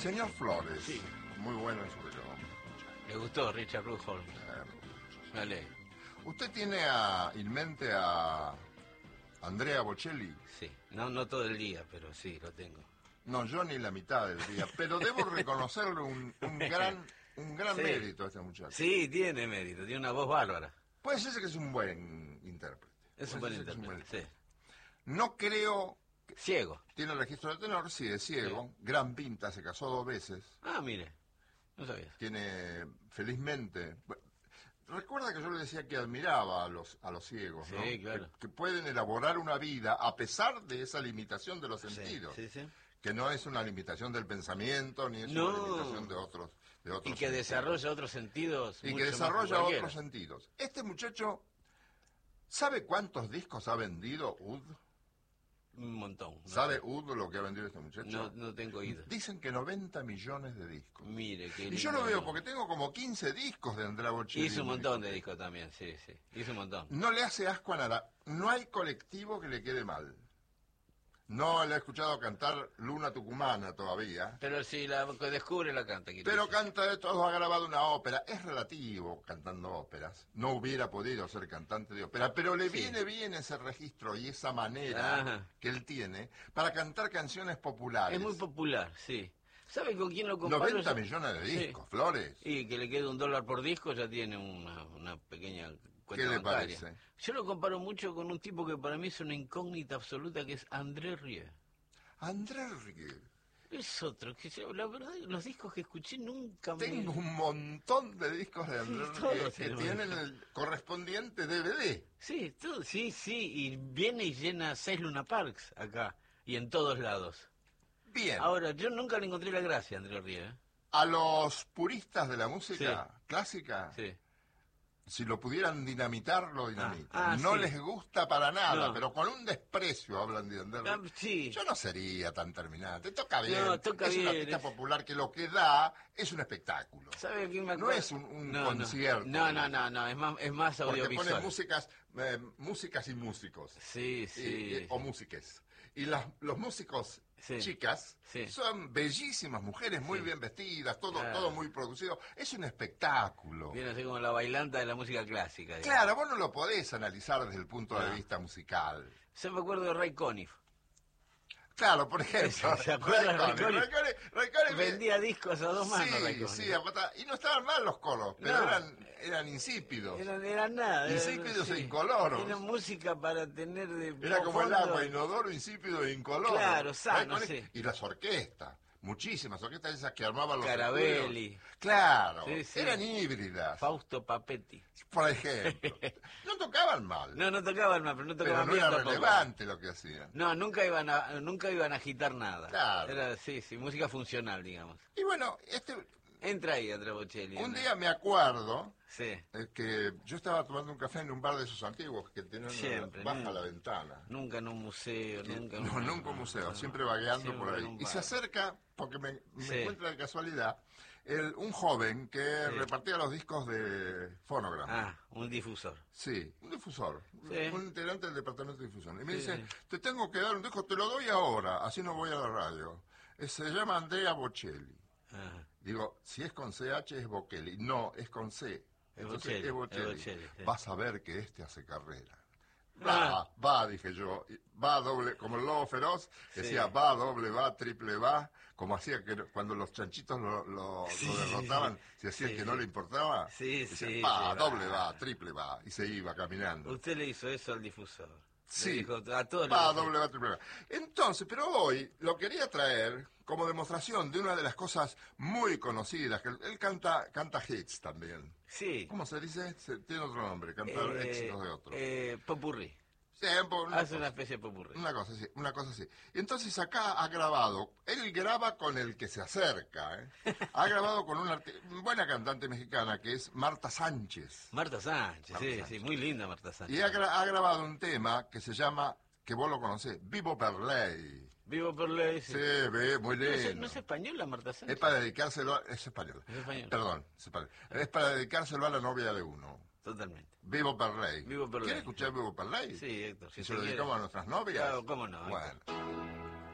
Señor Flores, Sí. muy bueno eso que yo. Le gustó Richard Rudolph. Me alegro. ¿Usted tiene en mente a Andrea Bocelli? Sí, no todo el día, pero sí, lo tengo. No, yo ni la mitad del día, pero debo reconocerle un gran Sí. mérito a este muchacho. Sí, tiene mérito, tiene una voz bárbara. Puede ser que es un buen intérprete. Es un Puede buen ser que intérprete, sí. No creo... Ciego. Tiene el registro de tenor, sí, es ciego, gran pinta, se casó 2 veces. Ah, mire, no sabía. Tiene, felizmente... Recuerda que yo le decía que admiraba a los ciegos, Sí, ¿no? claro. Que pueden elaborar una vida a pesar de esa limitación de los sentidos. Sí, sí. Que no es una limitación del pensamiento, ni es No. una limitación de otros Y que sentidos. desarrolla otros sentidos. Y mucho que más desarrolla cualquiera. otros sentidos. Este muchacho, ¿sabe cuántos discos ha vendido Ud? Un montón. no ¿Sabe sé. Ud lo que ha vendido este muchacho? No tengo oído. Dicen que 90 millones de discos. Mire, qué Y yo lindo. lo veo porque tengo como 15 discos de Andrea Bocelli. Hizo un montón de discos también, sí. Hizo un montón. No le hace asco a nada. No hay colectivo que le quede mal. No le he escuchado cantar Luna Tucumana todavía. Pero si la descubre la canta. quiero Pero decir. canta de todo, ha grabado una ópera. Es relativo cantando óperas. No hubiera podido ser cantante de ópera, pero le Sí. viene bien ese registro y esa manera Ajá. que él tiene para cantar canciones populares. Es muy popular, sí. ¿Sabe con quién lo comparo? 90 millones de discos, Sí. Flores. Y que le quede $1 por disco ya tiene una pequeña cuenta ¿Qué le bancaria. parece? Yo lo comparo mucho con un tipo que para mí es una incógnita absoluta, que es André Rieu. Andrés Rieu. Es otro, la verdad, los discos que escuché nunca me... Tengo un montón de discos de Andrés Sí, Rieu todos que tenemos. tienen el correspondiente DVD. Sí, todo, sí, y viene y llena 6 Luna Parks acá, y en todos lados. Bien. Ahora, yo nunca le encontré la gracia a André Rieu, ¿eh? A los puristas de la música clásica, Sí. si lo pudieran dinamitar, lo dinamitan. Ah, no sí. les gusta para nada, No. pero con un desprecio hablan de Andrés Ah, Rieu. sí. Yo no sería tan terminante. Toca bien. No, toca es un bien, artista es- popular que lo que da es un espectáculo. ¿Sabe a quién me No acuerdo? es un concierto. No, es más Porque audiovisual. pone músicas y músicos. Sí, sí. O músiques. Y los músicos Sí. chicas Sí. son bellísimas mujeres, muy Sí. bien vestidas, todo Claro. muy producido. Es un espectáculo. Viene así como la bailanta de la música clásica. digamos. Claro, vos no lo podés analizar desde el punto de No. vista musical. Yo me acuerdo de Ray Conniff. Claro, por ejemplo. ¿Se acuerdan de Ray Conniff? Ray Conniff Vendía discos a 2 manos, Ray Sí, Conniff. sí, y no estaban mal los coros, pero No. eran insípidos. Eran nada. Insípidos e sí. incoloros. Era música para tener de Era como el fondo. agua, inodoro, insípido e incoloro. Claro, sano, Ray Conniff. sí. Y las orquestas, muchísimas orquestas esas que armaban los Carabelli. estudios. Claro, Sí, sí. eran híbridas, Fausto Papetti. por ejemplo. No tocaban mal, No tocaban mal, pero no pero tocaban no bien era tampoco. relevante lo que hacían. No, nunca iban a agitar nada. Claro. Era, sí, música funcional, digamos. Y bueno, Entra ahí, Andrea Bocelli. un ¿no? día me acuerdo Sí. que yo estaba tomando un café en un bar de esos antiguos que tienen Siempre, baja nunca. la ventana. Nunca en un museo, nunca en No, un- nunca un museo, siempre vagueando Siempre por en ahí. un Y se bar. acerca, porque me Sí. encuentra de casualidad, un joven que Sí. repartía los discos de Phonogram. Ah, un difusor. Sí, un difusor, Sí. un integrante del departamento de difusión. Y me Sí, dice, sí. te tengo que dar un disco, te lo doy ahora, así no voy a la radio. Se llama Andrea Bocelli. Ah, Digo, si es con CH es Bocelli. No, es con C. Entonces Bocelli, es Bocelli. es Bocelli, sí. Vas a ver que este hace carrera. Ah. Va, dije yo. Va doble, como el lobo feroz, Sí. decía va, doble va, triple va, como hacía que cuando los chanchitos lo derrotaban, se hacía Sí, que no sí. le importaba. Sí, decía, sí, va, sí, doble va. va, triple va, y se iba caminando. Usted le hizo eso al difusor. Sí, Le dijo, a todos le va, dijo. doble va, triple va. Entonces, pero hoy lo quería traer como demostración de una de las cosas muy conocidas, que él canta hits también. Sí. ¿Cómo se dice? Tiene otro nombre, canta éxitos de otros. Popurrí. Sí, Hace una especie de popurrí. Una cosa así. Y entonces acá ha grabado, él graba con el que se acerca, ¿eh? Ha grabado con una buena cantante mexicana que es Marta Sánchez. Marta Sánchez, Marta sí, Sánchez. sí, muy linda Marta Sánchez. Y ha grabado un tema que se llama, que vos lo conocés, Vivo per lei. Vivo por ley, sí. Sí, ve, muy ¿No es, lindo. no es española Marta Sánchez? Es para dedicárselo, es española. Es española. Perdón, es española. Es para dedicárselo a la novia de uno. Totalmente. Vivo per lei. Vivo per ¿Quiere lei. escuchar Vivo per lei? Sí, Héctor. Si si se lo quiere. dedicamos a nuestras novias. Claro, cómo no, Héctor. Bueno.